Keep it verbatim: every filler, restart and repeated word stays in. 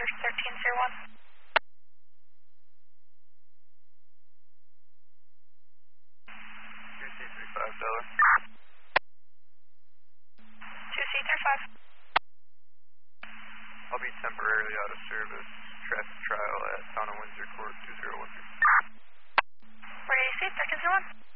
thirteen zero one. two C three five Delaware. two C three five. I'll be temporarily out of service. Traffic trial at Town of Windsor Court two zero one three. Where do you see? thirteen zero one.